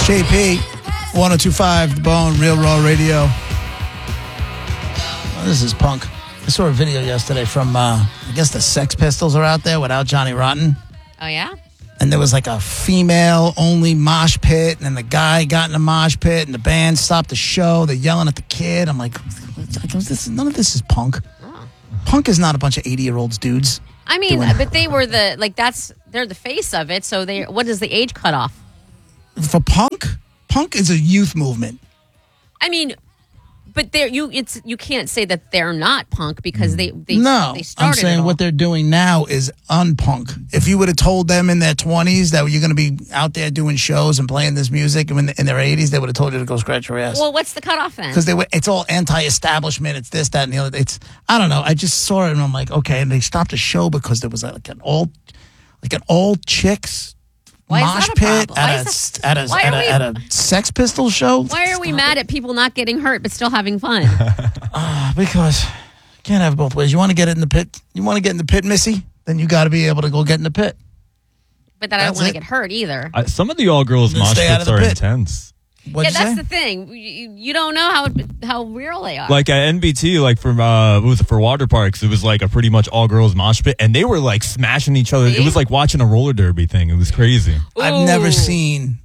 JP, 102.5 The Bone, Real Raw Radio. Oh, this is punk. I saw a video yesterday from, I guess the Sex Pistols are out there without Johnny Rotten. Oh, yeah? And there was like a female-only mosh pit, and then the guy got in the mosh pit, and the band stopped the show. They're yelling at the kid. I'm like, none of this is punk. Oh. Punk is not a bunch of 80-year-olds dudes. I mean, but they were they're the face of it, so what is the age cutoff? For punk is a youth movement. I mean, but you can't say that they're not punk because they started. I'm saying what they're doing now is unpunk. If you would have told them in their 20s that you're going to be out there doing shows and playing this music, and in their 80s, they would have told you to go scratch your ass. Well, what's the cutoff then? Because it's all anti-establishment. It's this, that, and the other. I don't know. I just saw it and I'm like, okay. And they stopped the show because there was like an all chicks mosh pit at a Sex Pistols show. Why are we mad at people not getting hurt but still having fun? Because you can't have it both ways. You want to get in the pit? You want to get in the pit, Missy? Then you got to be able to go get in the pit. But then I don't want to get hurt either. Some of the all-girls mosh pits are intense. That's the thing. You don't know how real they are. Like at NBT, like for water parks, it was like a pretty much all girls mosh pit, and they were like smashing each other. It was like watching a roller derby thing. It was crazy. Ooh. I've never seen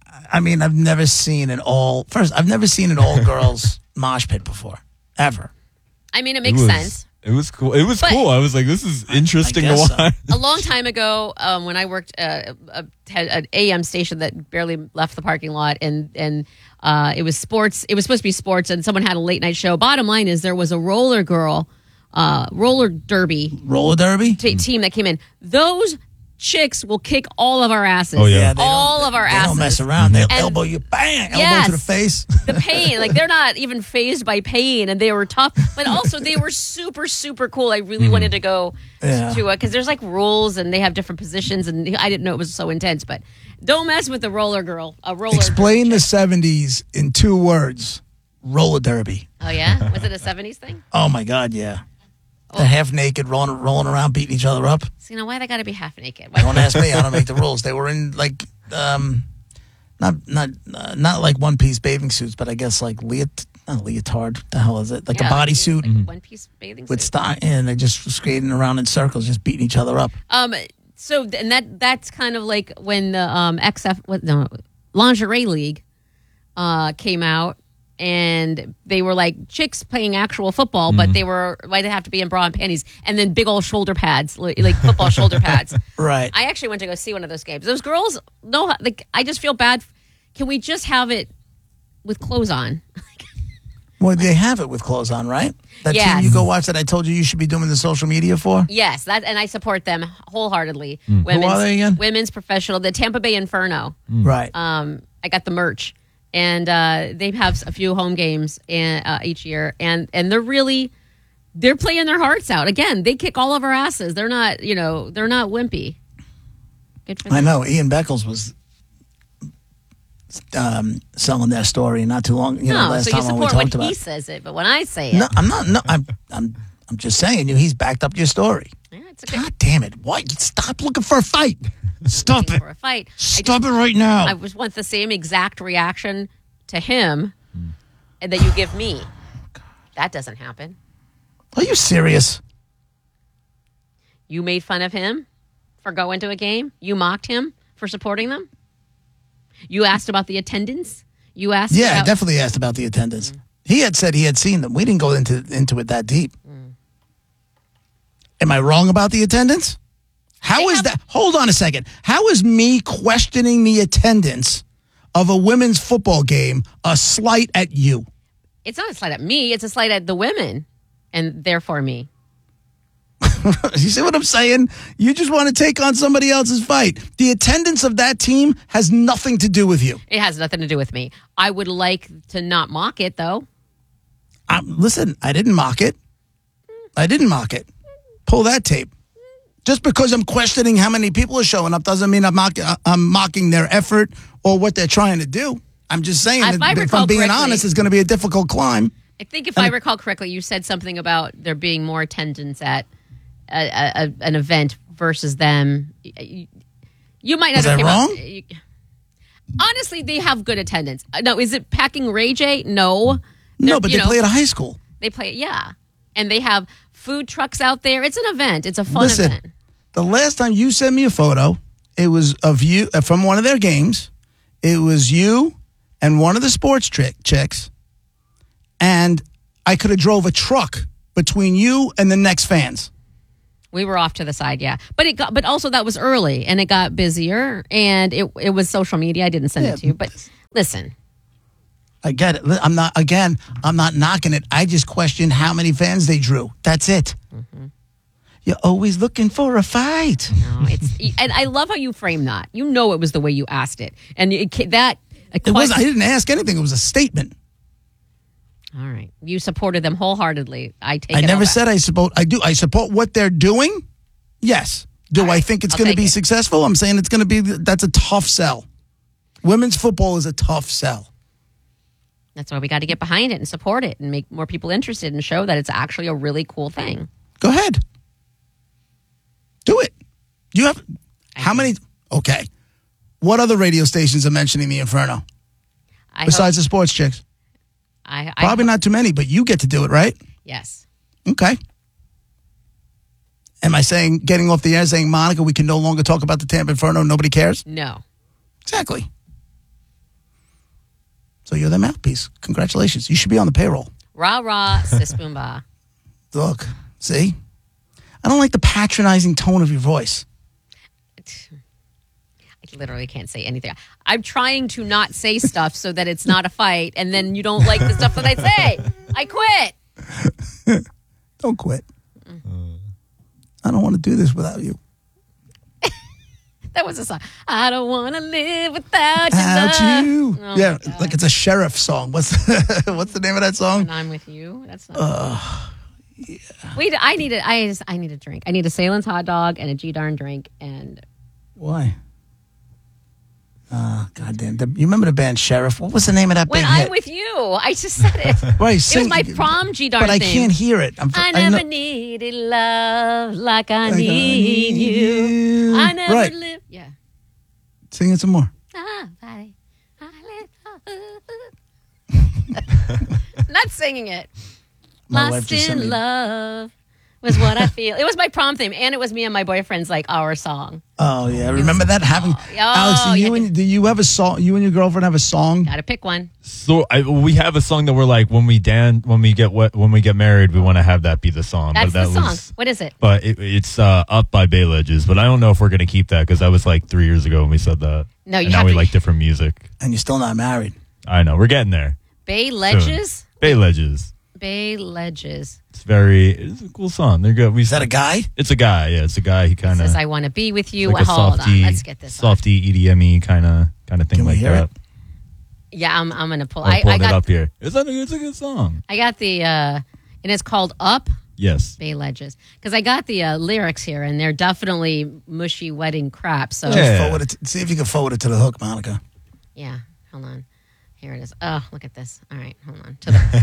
an all girls mosh pit before, ever. I mean, it makes sense. It was cool. It was cool. I was like, this is interesting to watch. A long time ago, when I worked had an AM station that barely left the parking lot, and it was sports. It was supposed to be sports, and someone had a late night show. Bottom line is there was a roller derby team that came in. Those chicks will kick all of our asses. Oh, yeah. All of our asses. They don't mess around. They'll elbow you, bang, elbow to the face. The pain. Like, they're not even fazed by pain, and they were tough. But also, they were super, super cool. I really wanted to go to it, because there's, like, rules, and they have different positions, and I didn't know it was so intense. But don't mess with the roller girl. Explain the 70s in 2 words. Roller derby. Oh, yeah? Was it a 70s thing? Oh, my God, yeah. They're half naked, rolling around, beating each other up. So, why they got to be half naked? Don't ask me. I don't make the rules. They were in like, not like one piece bathing suits, but I guess like not leotard. What the hell is it? Like a bodysuit, like one piece bathing suit with and they're just skating around in circles, just beating each other up. So and that's kind of like when the Lingerie League came out. And they were like chicks playing actual football, but they might have to be in bra and panties, and then big old shoulder pads, like football shoulder pads. Right. I actually went to go see one of those games. Those girls, no, like I just feel bad. Can we just have it with clothes on? Well, they have it with clothes on, right? That yes. team you go watch that I told you should be doing the social media for? Yes, and I support them wholeheartedly. Who are they again? Women's professional, the Tampa Bay Inferno. Right. I got the merch. And they have a few home games each year, and they're playing their hearts out. Again, they kick all of our asses. They're not wimpy. Good for them. I know. Ian Beckles was selling their story not too long. Last so time you support when we when talked about he says it, but when I say it, no, I'm not. No, I'm just saying. He's backed up your story. Yeah, it's okay. God damn it! Why? Stop looking for a fight. Stop it. For a fight. Stop it right now. I just want the same exact reaction to him and that you give me. That doesn't happen. Are you serious? You made fun of him for going to a game? You mocked him for supporting them? You asked about the attendance? You asked Yeah, I definitely asked about the attendance. He had said he had seen them. We didn't go into it that deep. Am I wrong about the attendance? How is that? Hold on a second. How is me questioning the attendance of a women's football game a slight at you? It's not a slight at me. It's a slight at the women, and therefore me. You see what I'm saying? You just want to take on somebody else's fight. The attendance of that team has nothing to do with you. It has nothing to do with me. I would like to not mock it, though. Listen, I didn't mock it. Pull that tape. Just because I'm questioning how many people are showing up doesn't mean I'm mocking their effort or what they're trying to do. I'm just saying that if I'm being honest, it's going to be a difficult climb. I think if I recall correctly, you said something about there being more attendance at an event versus them. You might not have came wrong? Up, honestly, they have good attendance. No, is it packing Ray J? No. No, but they play at a high school. They play, yeah. And they have food trucks out there. It's an event. It's a fun event. The last time you sent me a photo, it was of you from one of their games. It was you and one of the sports chicks. And I could have drove a truck between you and the next fans. We were off to the side, yeah. But also that was early, and it got busier, and it was social media. I didn't send it to you, but listen. I get it. I'm not knocking it. I just question how many fans they drew. That's it. Mm-hmm. You're always looking for a fight. No, and I love how you frame that. You know it was the way you asked it, and I didn't ask anything. It was a statement. All right, you supported them wholeheartedly. I never said I support. I do. I support what they're doing. Yes. Do I think it's going to be successful? I'm saying it's going to be. That's a tough sell. Women's football is a tough sell. That's why we got to get behind it and support it and make more people interested and show that it's actually a really cool thing. Go ahead. Do it. You have how many? Okay. What other radio stations are mentioning the Inferno? Besides the sports chicks? Probably not too many, but you get to do it, right? Yes. Okay. Am I getting off the air saying, Monica, we can no longer talk about the Tampa Inferno, nobody cares? No. Exactly. So you're the mouthpiece. Congratulations. You should be on the payroll. Rah, rah, sis, boom, bah. Look, see? I don't like the patronizing tone of your voice. I literally can't say anything. I'm trying to not say stuff so that it's not a fight, and then you don't like the stuff that I say. I quit. Don't quit. I don't want to do this without you. That was a song. I don't want to live without you. Oh yeah, like it's a sheriff song. What's the name of that song? When I'm with you. That's not. Yeah. Wait, I need a drink. I need a Salem's hot dog and a G-darn drink. And why? Goddamn. You remember the band Sheriff? What was the name of that band? When I'm with you. I just said it. Right, it was my prom G-darn thing. But I can't hear it. I never needed love like I need you. I never lived. Yeah. Sing it some more. Not singing it. Lost in love was what I feel. It was my prom theme, and it was me and my boyfriend's our song. Oh yeah, remember that having? Alex, do you have a song? You and your girlfriend have a song? Got to pick one. So we have a song that we're like when we get married, we want to have that be the song. That's the song. What is it? But it's Up by Bay Ledges. But I don't know if we're gonna keep that because that was like 3 years ago when we said that. No, now we like different music. And you're still not married. I know we're getting there. Bay Ledges. Bay Ledges. Bay Ledges. It's a cool song. They're good. Is that a guy? It's a guy. Yeah, it's a guy. He kind of says, "I want to be with you." Like hold on, let's get this. Softy EDM-y kind of thing like that. Yeah, I'm gonna pull. I got it up here. It's a good song. I got the and it's called Up. Yes. Bay Ledges, because I got the lyrics here, and they're definitely mushy wedding crap. So see if you can forward it to the hook, Monica. Yeah, hold on. Here it is. Oh, look at this. All right, hold on. To the